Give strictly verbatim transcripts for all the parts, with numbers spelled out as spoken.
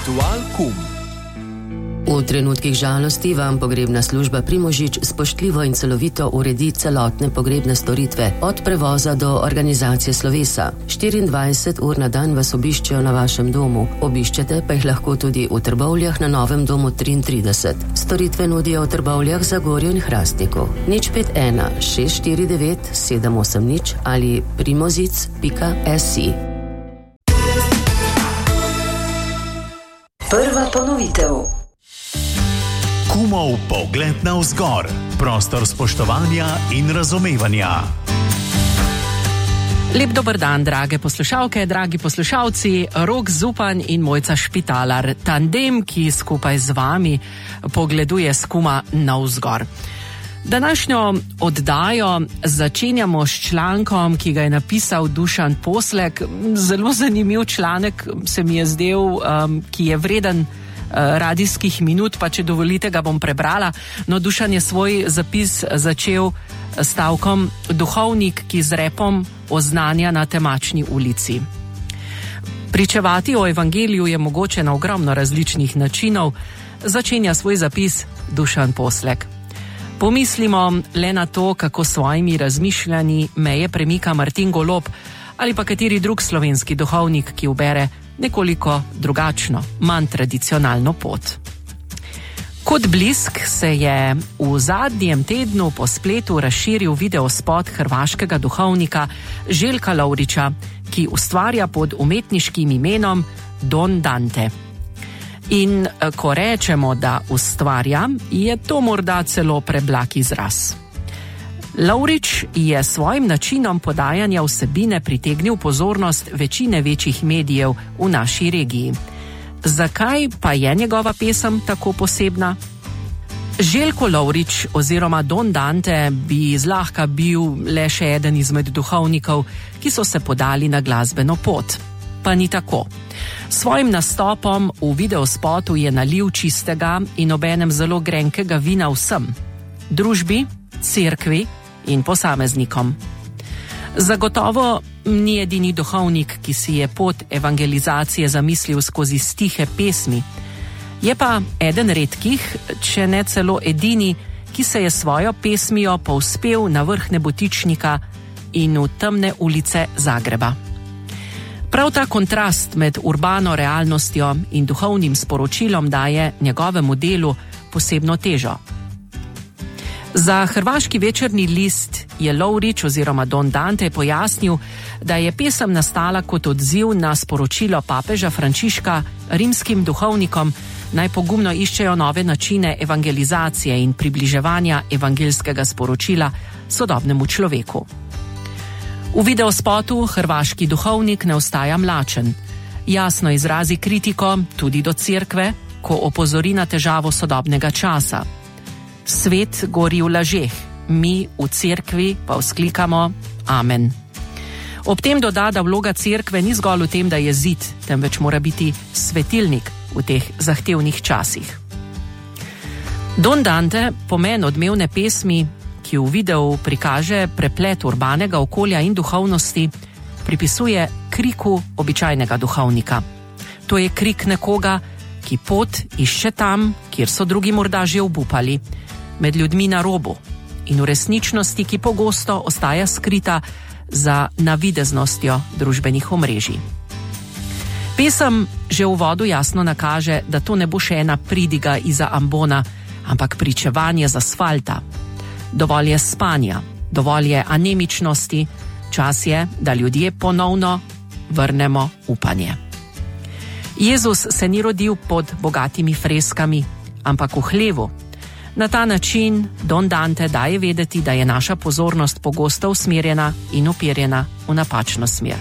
Ritual Kum. V trenutkih žalosti vam pogrebna služba Primožič spoštljivo in celovito uredi celotne pogrebne storitve, od prevoza do organizacije slovesa. štiriindvajset ur na dan vas obiščejo na vašem domu, obiščete pa jih lahko tudi v Trbovljah na Novem domu triintrideset. Storitve nudijo v Trbovljah, Zagorju in Hrastniku. nič pet ena šest štiri devet sedem osem nič ali primozic pika si. Prva ponovitev. Kumov pogled navzgor. Prostor spoštovanja in razumevanja. Lep dober dan, drage poslušalke, dragi poslušalci, Rok Zupan in Mojca Špitalar, tandem, ki skupaj z vami pogleduje s Kuma navzgor. Današnjo oddajo začenjamo s člankom, ki ga je napisal Dušan Poslek. Zelo zanimiv članek se mi je zdel, um, ki je vreden radijskih minut, pa če dovolite, ga bom prebrala. No, Dušan je svoj zapis začel stavkom: duhovnik, ki z repom oznanja na temačni ulici. Pričevati o evangeliju je mogoče na ogromno različnih načinov, začenja svoj zapis Dušan Poslek. Pomislimo le na to, kako svojimi razmišljanji meje premika Martin Golob ali pa kateri drug slovenski duhovnik, ki ubere nekoliko drugačno, manj tradicionalno pot. Kot blisk se je v zadnjem tednu po spletu razširil videospot hrvaškega duhovnika Željka Lovriča, ki ustvarja pod umetniškim imenom Don Dante. In ko rečemo, da ustvarja, je to morda celo preblag izraz. Lovrič je svojim načinom podajanja vsebine pritegnil pozornost večine večjih medijev v naši regiji. Zakaj pa je njegova pesem tako posebna? Željko Lovrič oziroma Don Dante bi zlahka bil le še eden izmed duhovnikov, ki so se podali na glasbeno pot. Pa ni tako. Svojim nastopom v videospotu je nalil čistega in obenem zelo grenkega vina vsem: družbi, cerkvi in posameznikom. Zagotovo ni edini duhovnik, ki si je pot evangelizacije zamislil skozi stihe pesmi. Je pa eden redkih, če ne celo edini, ki se je svojo pesmijo povzpel na vrh Nebotičnika in v temne ulice Zagreba. Prav ta kontrast med urbano realnostjo in duhovnim sporočilom daje njegovemu delu posebno težo. Za hrvaški večerni list je Lovrič oziroma Don Dante pojasnil, da je pesem nastala kot odziv na sporočilo papeža Frančiška rimskim duhovnikom, naj pogumno iščejo nove načine evangelizacije in približevanja evangelskega sporočila sodobnemu človeku. V videospotu hrvaški duhovnik ne ostaja mlačen. Jasno izrazi kritiko tudi do cerkve, ko opozori na težavo sodobnega časa. Svet gori v lažeh, mi v cerkvi pa vzklikamo amen. Ob tem doda, da vloga cerkve ni zgolj v tem, da je zid, temveč mora biti svetilnik v teh zahtevnih časih. Don Dante pomen odmevne pesmi, ki v videu prikaže preplet urbanega okolja in duhovnosti, pripisuje kriku običajnega duhovnika. To je krik nekoga, ki pot išče tam, kjer so drugi morda že obupali, med ljudmi na robu in v resničnosti, ki pogosto ostaja skrita za navideznostjo družbenih omrežij. Pesem že v uvodu jasno nakaže, da to ne bo še ena pridiga iza ambona, ampak pričevanje z asfalta. Dovolj je spanja, dovolj je anemičnosti, čas je, da ljudje ponovno vrnemo upanje. Jezus se ni rodil pod bogatimi freskami, ampak v hlevu. Na ta način Don Dante daje vedeti, da je naša pozornost pogosto usmerjena in uperjena v napačno smer.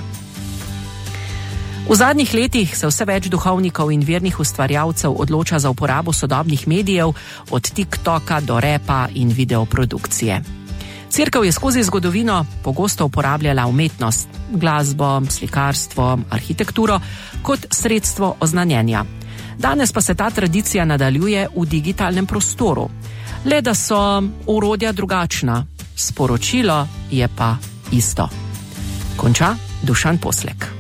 V zadnjih letih se vse več duhovnikov in vernih ustvarjalcev odloča za uporabo sodobnih medijev, od TikToka do repa in videoprodukcije. Cerkev je skozi zgodovino pogosto uporabljala umetnost, glasbo, slikarstvo, arhitekturo kot sredstvo oznanjenja. Danes pa se ta tradicija nadaljuje v digitalnem prostoru. Le da so orodja drugačna, sporočilo je pa isto. Konča Dušan Poslek.